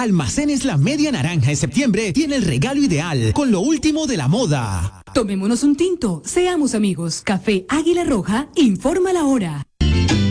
Almacenes La Media Naranja en septiembre tiene el regalo ideal con lo último de la moda. Tomémonos un tinto, seamos amigos. Café Águila Roja, informa la hora.